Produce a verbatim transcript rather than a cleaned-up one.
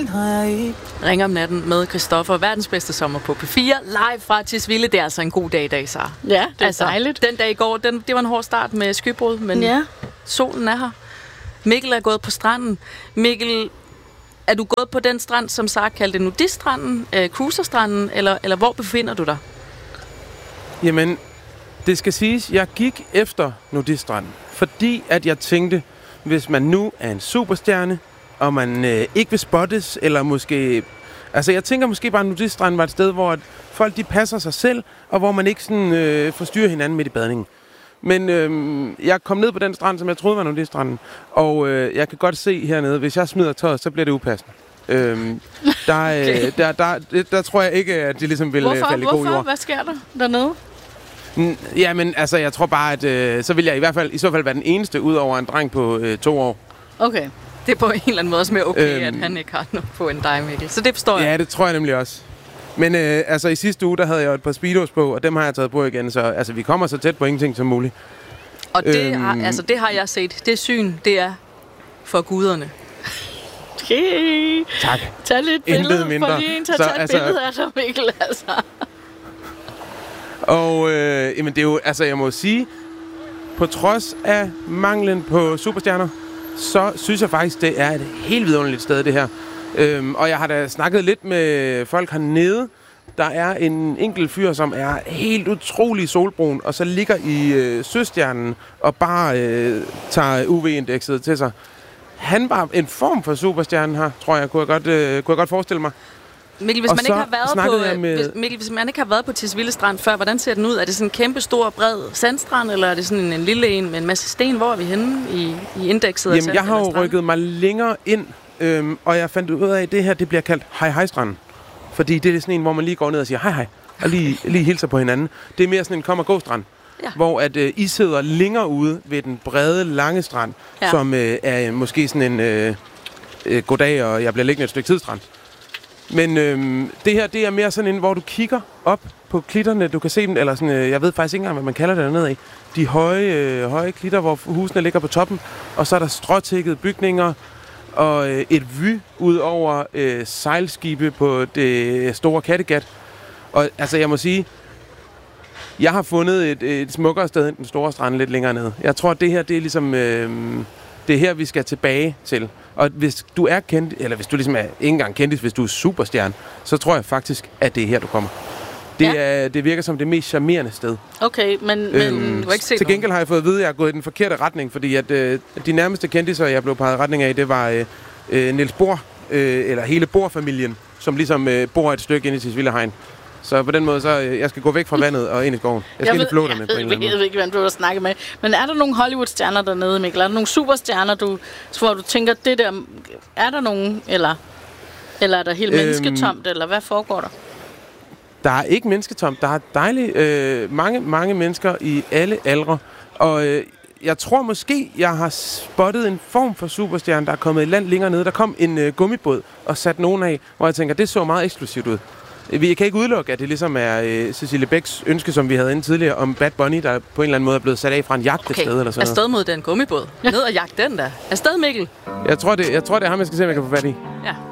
den har jeg ikke. Ring om natten med Christoffer. Verdens bedste sommer på P fire. Live fra Tisvilde. Det er altså en god dag i dag, Sara. Ja, det er altså, dejligt. Den dag i går, den, det var en hård start med skybrud, men ja. solen er her. Mikkel er gået på stranden. Mikkel, er du gået på den strand, som Sara kaldte nudiststranden, øh, cruiserstranden, eller, eller hvor befinder du dig? Jamen, det skal siges, jeg gik efter nudiststranden, fordi at jeg tænkte, hvis man nu er en superstjerne, og man øh, ikke vil spottes, eller måske... Altså, jeg tænker måske bare, at nudiststranden var et sted, hvor folk de passer sig selv, og hvor man ikke sådan, øh, forstyrrer hinanden midt i badningen. Men øh, jeg kom ned på den strand, som jeg troede var nudiststranden, og øh, jeg kan godt se hernede, hvis jeg smider tøjet, så bliver det upassende. Øh, der, okay. øh, der, der, der, der tror jeg ikke, at de ligesom vil Hvorfor? falde i god jord. Hvorfor? Hvad sker der dernede? Ja, men altså, jeg tror bare, at øh, så vil jeg i hvert fald i så fald være den eneste ud over en dreng på øh, to år. Okay. Det er på en eller anden måde også mere okay, øhm, at han ikke har noget på en dig, Mikkel. Så det forstår jeg. Ja, det tror jeg nemlig også. Men øh, altså, i sidste uge, der havde jeg jo et par speedos på, og dem har jeg taget på igen. Så altså, vi kommer så tæt på ingenting som muligt. Og det, øhm, har, altså, det har jeg set. Det syn, det er for guderne. Okay. Tak. Tag lidt billede for lige en til at tage et altså, billede af dig, Mikkel, altså. Og øh, jamen, det er jo, altså, jeg må sige, på trods af manglen på superstjerner, så synes jeg faktisk, det er et helt vidunderligt sted, det her. Øhm, og jeg har da snakket lidt med folk hernede. Der er en enkelt fyr, som er helt utrolig solbrun, og så ligger i øh, søstjernen og bare øh, tager U V-indekset til sig. Han var en form for superstjerne her, tror jeg, kunne jeg godt, øh, kunne jeg godt forestille mig. Mikkel, hvis og man ikke har været på med... hvis, Mikkel, hvis man ikke har været på Tisvilde Strand før, hvordan ser den ud? Er det sådan en kæmpe stor bred sandstrand, eller er det sådan en, en lille en med en masse sten? Hvor er vi henne i, i indekset? Jamen, af jeg har jo rykket mig længere ind, øhm, og jeg fandt ud af, at det her det bliver kaldt hej hej stranden. Fordi det er sådan en, hvor man lige går ned og siger hej hej, og lige, lige hilser på hinanden. Det er mere sådan en kom og gå strand. Ja. Hvor at øh, I sidder længere ude ved den brede, lange strand, ja. Som øh, er måske sådan en øh, øh, goddag, og jeg bliver liggende et stykke tidsstrand. Men øh, det her, det er mere sådan en, hvor du kigger op på klitterne, du kan se dem, eller sådan, øh, jeg ved faktisk ikke engang, hvad man kalder det dernede af. De høje, øh, høje klitter, hvor husene ligger på toppen, og så er der stråtækkede bygninger, og øh, et vy ud over øh, sejlskibe på det store Kattegat. Og altså, jeg må sige, jeg har fundet et, et smukkere sted end den store strand lidt længere nede. Jeg tror, at det her, det er ligesom, øh, det er her, vi skal tilbage til. Og hvis du er kendt, eller hvis du ligesom er ikke engang kendis, hvis du er superstjerne, så tror jeg faktisk, at det er her, du kommer. Det, ja. er, det virker som det mest charmerende sted. Okay, men, øhm, men du har ikke set til gengæld nogen. Har jeg fået at vide, at jeg er gået i den forkerte retning, fordi at øh, de nærmeste kendiser, jeg blev peget retning af, det var øh, øh, Niels Bohr, øh, eller hele Bohr-familien, som ligesom øh, bor et stykke inde i Tisvilde Hegn. Så på den måde, så øh, jeg skal gå væk fra vandet og ind i skoven. Jeg skal jeg ind i flåterne på en eller anden måde. Jeg ved ikke, hvem du har snakket med. Men er der nogle Hollywood-stjerner dernede, Mikkel? Er der nogle superstjerner, du, hvor du tænker, det der... Er der nogen, eller, eller er der helt øhm, mennesketomt, eller hvad foregår der? Der er ikke mennesketomt. Der er dejligt øh, mange, mange mennesker i alle aldre. Og øh, jeg tror måske, jeg har spottet en form for superstjerne, der er kommet i land længere nede. Der kom en øh, gummibåd og sat nogen af, hvor jeg tænker, det så meget eksklusivt ud. Vi kan ikke udelukke, at det ligesom er øh, Cecilie Bæks ønske, som vi havde inde tidligere, om Bad Bunny, der på en eller anden måde er blevet sat af fra en jagt okay. et sted eller sådan noget. Afsted mod den gummibåd. Ned og jagt den der. Afsted, Mikkel. Jeg tror, det, jeg tror, det er ham, jeg skal se, om jeg kan få fat i. Ja.